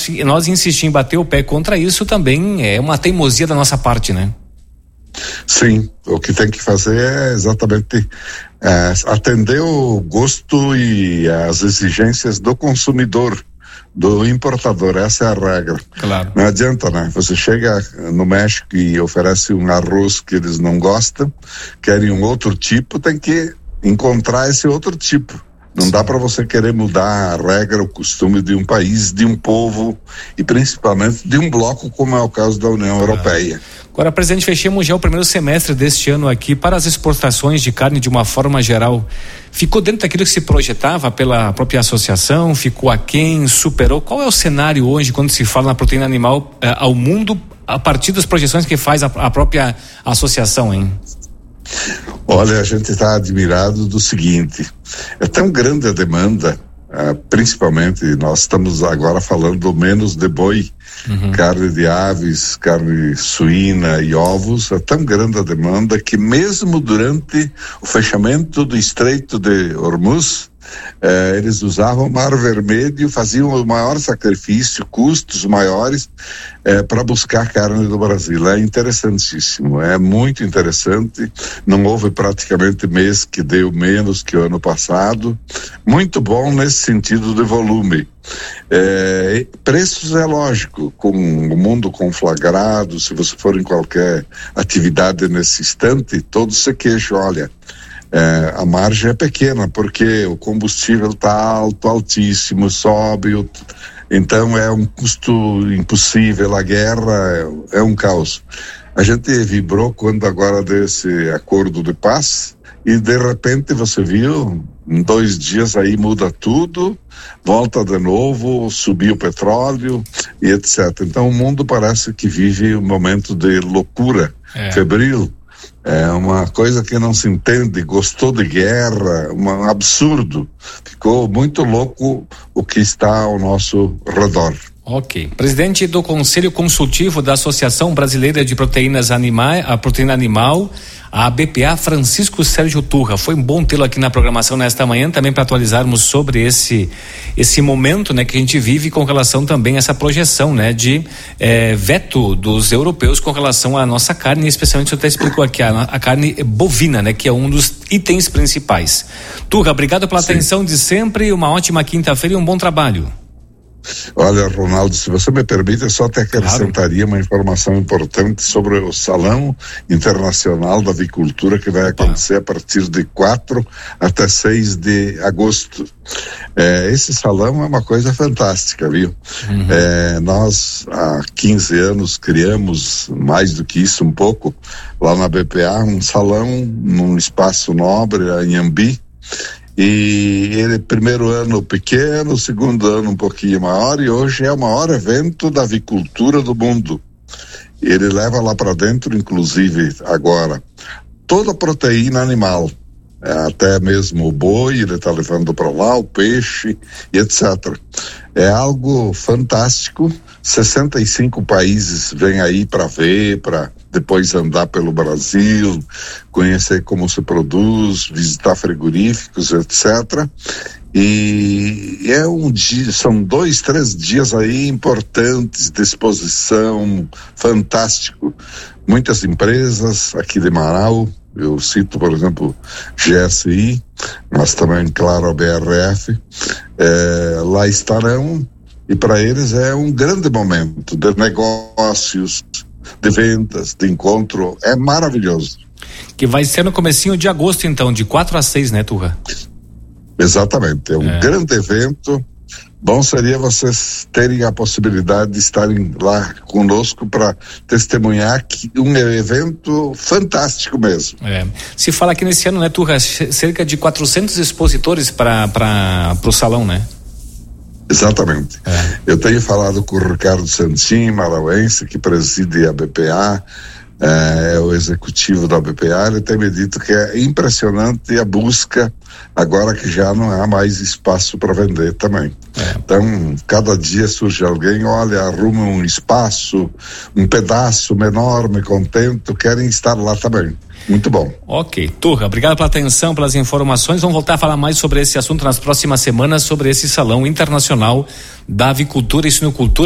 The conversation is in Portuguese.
nós insistir em bater o pé contra isso também é uma teimosia da nossa parte, né? Sim, o que tem que fazer é exatamente atender o gosto e as exigências do consumidor, do importador. Essa é a regra. Claro. Não adianta, né? Você chega no México e oferece um arroz que eles não gostam, querem um outro tipo, tem que encontrar esse outro tipo. Não dá para você querer mudar a regra, o costume de um país, de um povo e principalmente de um bloco, como é o caso da União Europeia. Agora, presidente, fechemos já o primeiro semestre deste ano aqui para as exportações de carne de uma forma geral. Ficou dentro daquilo que se projetava pela própria associação? Ficou aquém? Superou? Qual é o cenário hoje quando se fala na proteína animal ao mundo a partir das projeções que faz a própria associação, hein? Olha, a gente está admirado do seguinte, é tão grande a demanda, principalmente nós estamos agora falando menos de boi, carne de aves, carne suína e ovos, é tão grande a demanda que mesmo durante o fechamento do Estreito de Hormuz, eles usavam o Mar Vermelho, faziam o maior sacrifício, custos maiores para buscar carne do Brasil. É interessantíssimo, é muito interessante. Não houve praticamente mês que deu menos que o ano passado. Muito bom nesse sentido de volume. Preços é lógico, com o mundo conflagrado, se você for em qualquer atividade nesse instante, todos se queixam, olha, a margem é pequena, porque o combustível está alto, altíssimo, sobe, então é um custo impossível, a guerra é um caos. A gente vibrou quando agora desse acordo de paz e de repente você viu, em 2 dias aí muda tudo, volta de novo, subiu o petróleo e etc. Então o mundo parece que vive um momento de loucura febril. É uma coisa que não se entende, gostou de guerra, um absurdo. Ficou muito louco o que está ao nosso redor. Ok. Presidente do Conselho Consultivo da Associação Brasileira de Proteínas Animais, a Proteína Animal, a BPA, Francisco Sérgio Turra. Foi bom tê-lo aqui na programação nesta manhã, também para atualizarmos sobre esse momento, né, que a gente vive com relação também a essa projeção, né, de veto dos europeus com relação à nossa carne, especialmente, você até explicou aqui, a carne bovina, né, que é um dos itens principais. Turra, obrigado pela atenção de sempre, uma ótima quinta-feira e um bom trabalho. Olha, Ronaldo, se você me permite, eu só até acrescentaria uma informação importante sobre o Salão Internacional da Avicultura que vai acontecer a partir de 4 até 6 de agosto. Esse salão é uma coisa fantástica, viu? Nós, há 15 anos, criamos, mais do que isso um pouco, lá na BPA, um salão num espaço nobre, em Ambi. E ele, primeiro ano pequeno, segundo ano um pouquinho maior, e hoje é o maior evento da avicultura do mundo. Ele leva lá para dentro, inclusive, agora, toda a proteína animal, até mesmo o boi, ele está levando para lá, o peixe e etc. É algo fantástico. 65 países vêm aí para ver, para depois andar pelo Brasil, conhecer como se produz, visitar frigoríficos, etc. E são 2, 3 dias aí importantes de exposição, fantástico. Muitas empresas aqui de Manaus, eu cito, por exemplo, GSI, mas também, claro, a BRF, lá estarão, e para eles é um grande momento de negócios, de vendas, de encontro, é maravilhoso. Que vai ser no comecinho de agosto, então, de 4 a 6, né, Turra? Exatamente, é um grande evento. Bom seria vocês terem a possibilidade de estarem lá conosco para testemunhar que um evento fantástico mesmo. Se fala aqui nesse ano, né, Turra, cerca de 400 expositores para o salão, né? Exatamente. Eu tenho falado com o Ricardo Santin, marauense, que preside a BPA, é o executivo da BPA. Ele tem me dito que é impressionante a busca, agora que já não há mais espaço para vender também. Então, cada dia surge alguém, olha, arruma um espaço, um pedaço menor, me contento, querem estar lá também. Muito bom. Ok. Turra, obrigado pela atenção, pelas informações. Vamos voltar a falar mais sobre esse assunto nas próximas semanas, sobre esse Salão Internacional da Avicultura e Suinocultura.